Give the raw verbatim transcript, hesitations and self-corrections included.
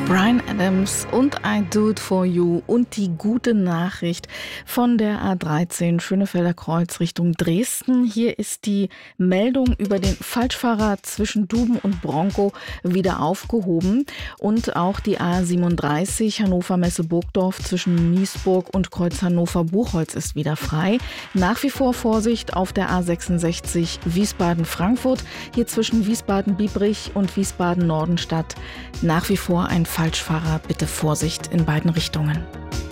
Bryan Adams und I Do It For You und die gute Nachricht von der A dreizehn Schönefelder Kreuz Richtung Dresden. Hier ist die Meldung über den Falschfahrer zwischen Duben und Bronkow wieder aufgehoben und auch die A siebenunddreißig Hannover Messe Burgdorf zwischen Niesburg und Kreuz Hannover Buchholz ist wieder frei. Nach wie vor Vorsicht auf der A sechsundsechzig Wiesbaden-Frankfurt, hier zwischen Wiesbaden-Biebrich und Wiesbaden-Nordenstadt. Nach wie vor ein Falschfahrer, bitte Vorsicht in beiden Richtungen.